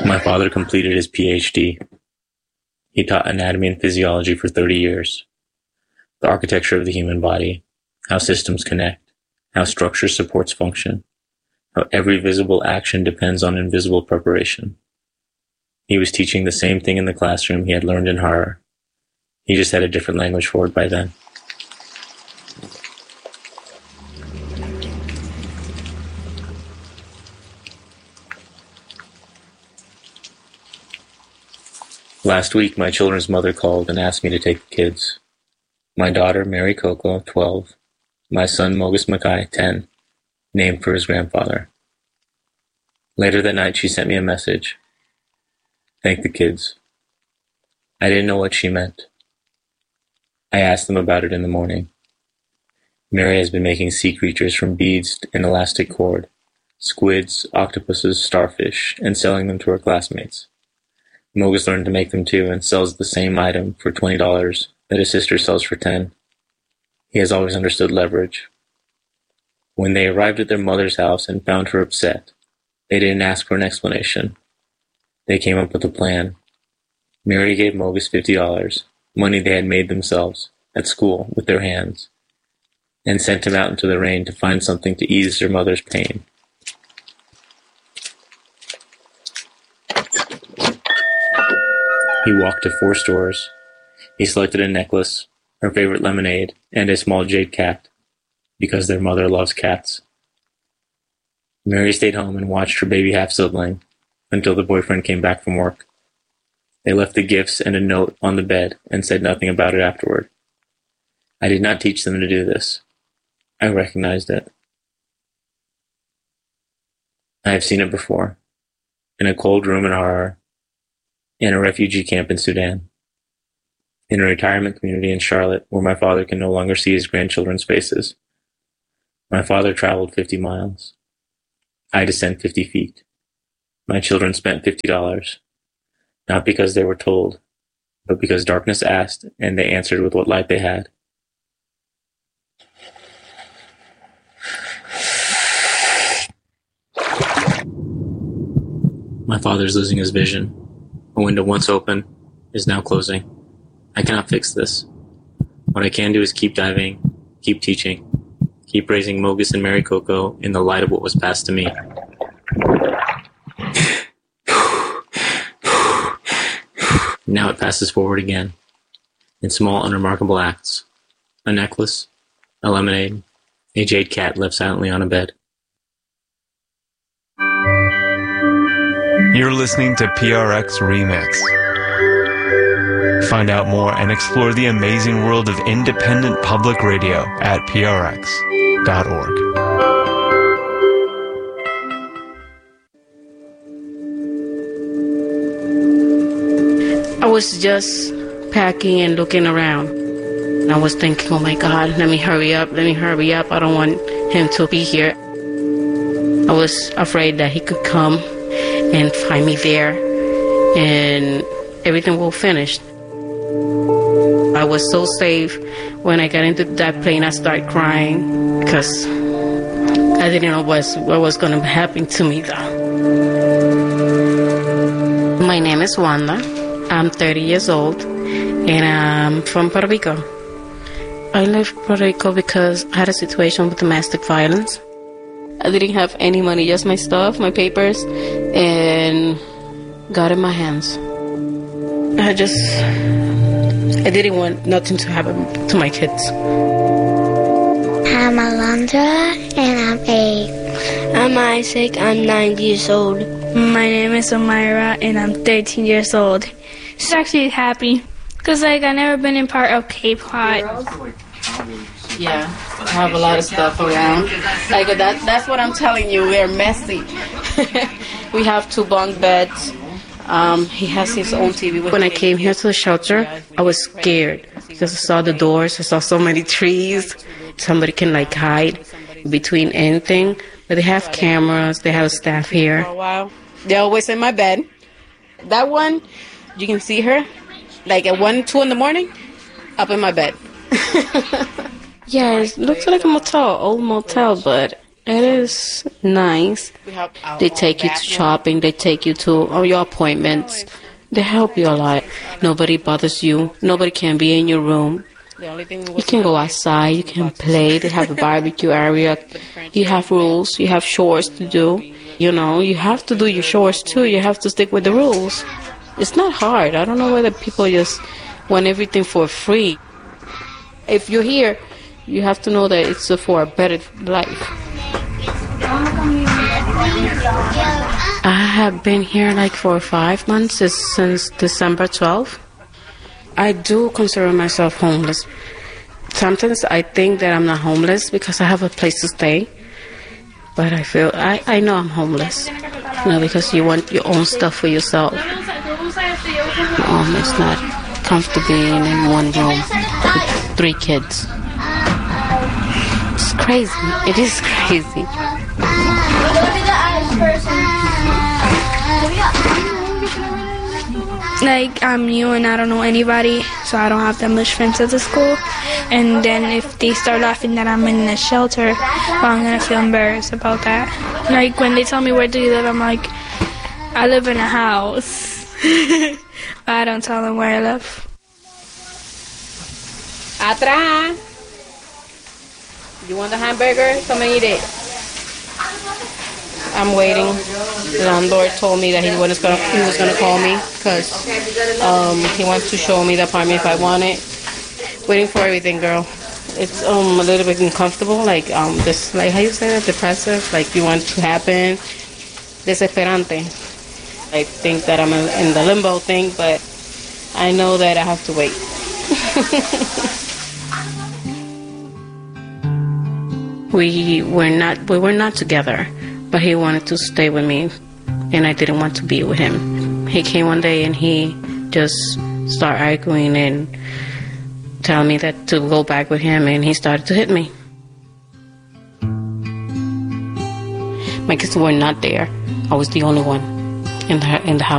My father completed his PhD. He taught anatomy and physiology for 30 years. The architecture of the human body, how systems connect, how structure supports function, how every visible action depends on invisible preparation. He was teaching the same thing in the classroom he had learned in horror. He just had a different language for it by then. Last week, my children's mother called and asked me to take the kids. My daughter, Mary Coco, 12. My son, Mogus Mackay, 10. Named for his grandfather. Later that night, she sent me a message. Thank the kids. I didn't know what she meant. I asked them about it in the morning. Mary has been making sea creatures from beads and elastic cord, squids, octopuses, starfish, and selling them to her classmates. Mogus learned to make them too and sells the same item for $20 that his sister sells for $10. He has always understood leverage. When they arrived at their mother's house and found her upset, they didn't ask for an explanation. They came up with a plan. Mary gave Mogus $50, money they had made themselves, at school, with their hands, and sent him out into the rain to find something to ease their mother's pain. He walked to 4 stores. He selected a necklace, her favorite lemonade, and a small jade cat, because their mother loves cats. Mary stayed home and watched her baby half-sibling until the boyfriend came back from work. They left the gifts and a note on the bed and said nothing about it afterward. I did not teach them to do this. I recognized it. I have seen it before, in a cold room in horror, in a refugee camp in Sudan, in a retirement community in Charlotte where my father can no longer see his grandchildren's faces. My father traveled 50 miles. I descend 50 feet. My children spent $50, not because they were told, but because darkness asked and they answered with what light they had. My father's losing his vision. A window once open is now closing. I cannot fix this. What I can do is keep diving, keep teaching, keep raising Mogus and Mary Coco in the light of what was passed to me. Now it passes forward again, in small, unremarkable acts. A necklace, a lemonade, a jade cat left silently on a bed. You're listening to PRX Remix. Find out more and explore the amazing world of independent public radio at prx.org. I was just packing and looking around. And I was thinking, oh my God, let me hurry up. I don't want him to be here. I was afraid that he could come and find me there and everything will finish. I was so safe. When I got into that plane, I started crying because I didn't know what was going to happen to me though. My name is Wanda. I'm 30 years old and I'm from Puerto Rico. I left Puerto Rico because I had a situation with domestic violence. I didn't have any money, just my stuff, my papers, and got in my hands. I didn't want nothing to happen to my kids. I'm Alondra, and I'm 8. I'm Isaac, I'm 9 years old. My name is Amira, and I'm 13 years old. She's actually happy, because I never been in part of Cape Cod. Yeah, I have a lot of stuff around. Like that's what I'm telling you, we're messy. We have 2 bunk beds. He has his own TV. When I came here to the shelter, I was scared because I saw the doors, I saw so many trees. Somebody can hide between anything. But they have cameras, they have staff here. For a while, they're always in my bed. That one, you can see her, at 1, 2 in the morning, up in my bed. Yeah, it looks like a motel, old motel, but It is nice. They take you to shopping. They take you to all your appointments. They help you a lot. Nobody bothers you. Nobody can be in your room. You can go outside. You can play. They have a barbecue area. You have rules. You have chores to do. You know, you have to do your chores too. You have to stick with the rules. It's not hard. I don't know whether people just want everything for free. If you're here, you have to know that it's for a better life. I have been here like for 5 months, since December 12th. I do consider myself homeless. Sometimes I think that I'm not homeless because I have a place to stay. But I know I'm homeless. You know, because you want your own stuff for yourself. It's not comfortable being in one room with 3 kids. It's crazy. It is crazy. Like, I'm new and I don't know anybody, so I don't have that much friends at the school. And then if they start laughing that I'm in a shelter, well, I'm going to feel embarrassed about that. Like, when they tell me where do you live, I'm like, I live in a house. But I don't tell them where I live. Atrás. You want the hamburger? Come and eat it. I'm waiting. The landlord told me that he was gonna call me because he wants to show me the apartment if I want it. Waiting for everything, girl. It's a little bit uncomfortable, like this, like how you say that, depressive, like you want to happen, desesperante. I think that I'm in the limbo thing, but I know that I have to wait. We were not together, but he wanted to stay with me, and I didn't want to be with him. He came one day and he just started arguing and telling me that to go back with him, and he started to hit me. My kids were not there. I was the only one in the house.